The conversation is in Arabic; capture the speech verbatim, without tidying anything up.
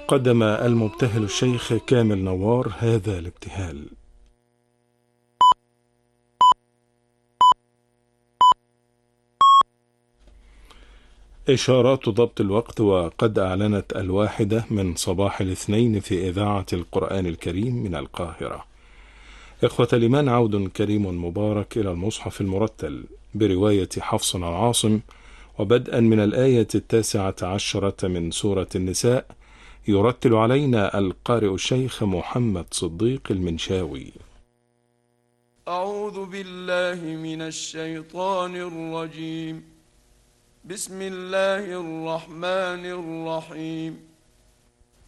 قدم المبتهل الشيخ كامل نوار هذا الابتهال. إشارات ضبط الوقت، وقد أعلنت الواحدة من صباح الاثنين في إذاعة القرآن الكريم من القاهرة. إخوة الإيمان، عود كريم مبارك إلى المصحف المرتل برواية حفص عاصم، وبدءا من الآية التاسعة عشرة من سورة النساء، يرتل علينا القارئ الشيخ محمد صديق المنشاوي. أعوذ بالله من الشيطان الرجيم. بسم الله الرحمن الرحيم.